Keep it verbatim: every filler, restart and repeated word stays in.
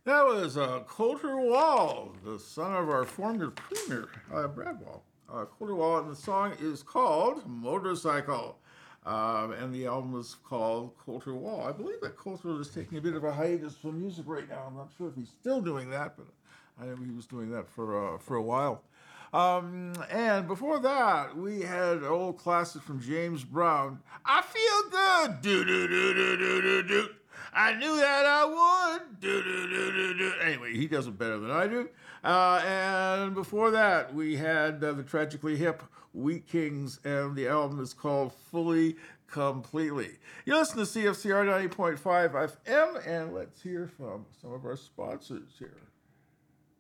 That was uh, Coulter Wall, the son of our former premier, uh, Brad Wall. Uh, Coulter Wall, and the song is called Motorcycle. Um, and the album is called Coulter Wall. I believe that Coulter is taking a bit of a hiatus from music right now. I'm not sure if he's still doing that, but I know he was doing that for uh, for a while. Um, and before that, we had an old classic from James Brown. I feel good. Do do do do do do do. I knew that I would. Do do do do do. Anyway, he does it better than I do. Uh, and before that, we had uh, the Tragically Hip Wheat Kings, and the album is called Fully Completely. You listen to C F C R ninety point five F M, and let's hear from some of our sponsors here.